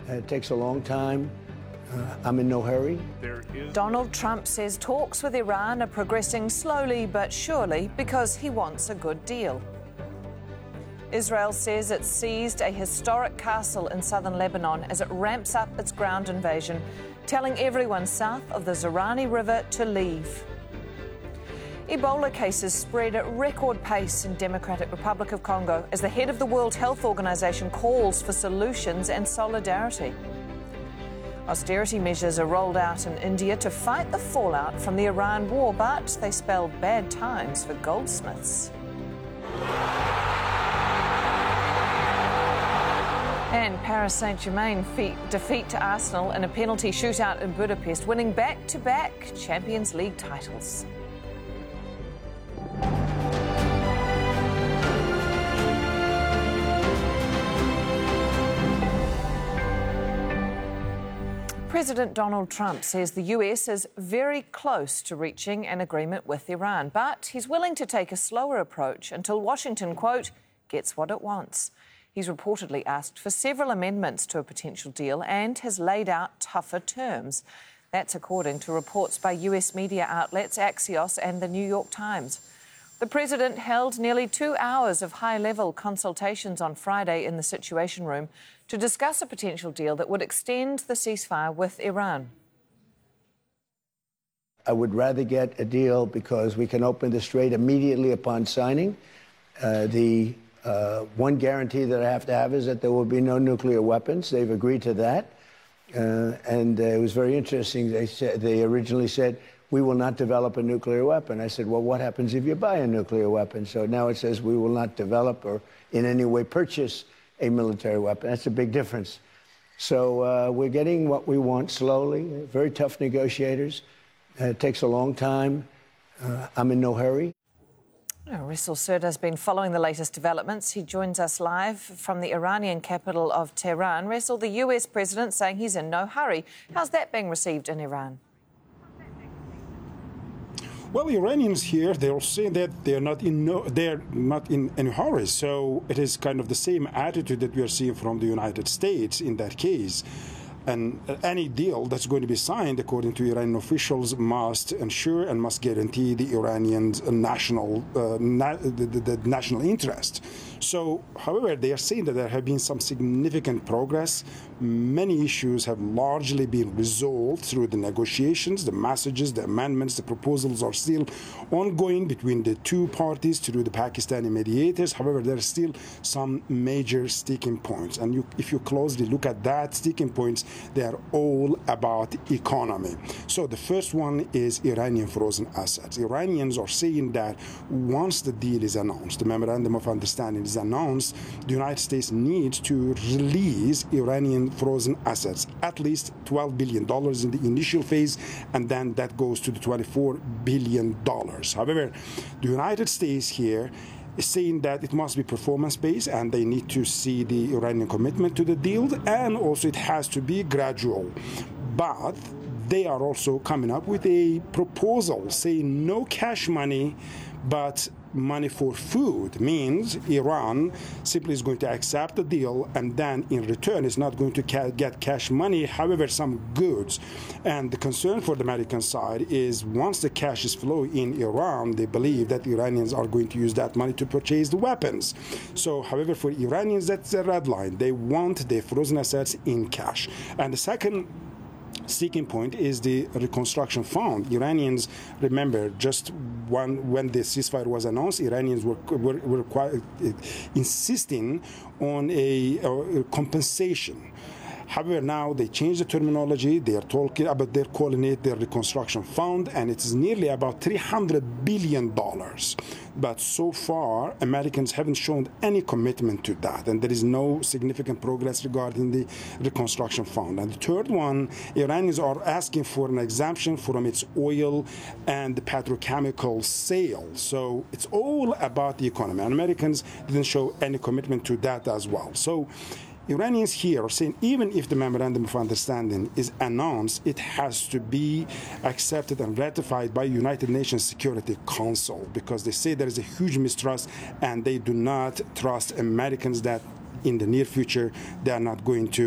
It takes a long time. I'm in no hurry. Donald Trump says talks with Iran are progressing slowly but surely because he wants a good deal. Israel says it's seized a historic castle in southern Lebanon as it ramps up its ground invasion, telling everyone south of the Zerani River to leave. Ebola cases spread at record pace in Democratic Republic of Congo as the head of the World Health Organization calls for solutions and solidarity. Austerity measures are rolled out in India to fight the fallout from the Iran war, but they spell bad times for goldsmiths. And Paris Saint-Germain defeat to Arsenal in a penalty shootout in Budapest, winning back-to-back Champions League titles. President Donald Trump says the US is very close to reaching an agreement with Iran, but he's willing to take a slower approach until Washington, quote, gets what it wants. He's reportedly asked for several amendments to a potential deal and has laid out tougher terms. That's according to reports by US media outlets Axios and the New York Times. The president held nearly 2 hours of high-level consultations on Friday in the Situation Room to discuss a potential deal that would extend the ceasefire with Iran. I would rather get a deal because we can open the strait immediately upon signing. The one guarantee that I have to have is that there will be no nuclear weapons. They've agreed to that. And it was very interesting. They originally said, we will not develop a nuclear weapon. I said, well, what happens if you buy a nuclear weapon? So now it says we will not develop or in any way purchase a military weapon. That's a big difference. So we're getting what we want slowly. Very tough negotiators. It takes a long time. I'm in no hurry. Russell Serd has been following the latest developments. He joins us live from the Iranian capital of Tehran. Russell, the US president saying he's in no hurry. How's that being received in Iran? Well, Iranians here, they'll say that they're not in any hurry. So it is kind of the same attitude that we are seeing from the United States in that case. And any deal that's going to be signed, according to Iranian officials, must ensure and must guarantee the Iranians' national interest. So, however, they are saying that there have been some significant progress. Many issues have largely been resolved through the negotiations, the messages, the amendments, the proposals are still ongoing between the two parties through the Pakistani mediators. However, there are still some major sticking points. And if you closely look at that sticking points, they are all about economy. So the first one is Iranian frozen assets. Iranians are saying that once the deal is announced, the memorandum of understanding is announced, the United States needs to release Iranian frozen assets, at least $12 billion in the initial phase, and then that goes to the $24 billion. However, the United States here is saying that it must be performance-based and they need to see the Iranian commitment to the deal, and also it has to be gradual. But they are also coming up with a proposal saying no cash money, but money for food. Means Iran simply is going to accept the deal and then in return is not going to get cash money, however, some goods. And the concern for the American side is once the cash is flowing in Iran, they believe that the Iranians are going to use that money to purchase the weapons. So, however, for Iranians, that's a red line. They want their frozen assets in cash. And the second sticking point is the reconstruction fund. Iranians, remember, just when the ceasefire was announced, Iranians were quite insisting on a compensation. However, now they changed the terminology. They are talking about, they're calling it the reconstruction fund, and it's nearly about $300 billion. But so far, Americans haven't shown any commitment to that, and there is no significant progress regarding the reconstruction fund. And the third one, Iranians are asking for an exemption from its oil and the petrochemical sales. So it's all about the economy, and Americans didn't show any commitment to that as well. So Iranians here are saying even if the memorandum of understanding is announced, it has to be accepted and ratified by United Nations Security Council, because they say there is a huge mistrust and they do not trust Americans that in the near future they are not going to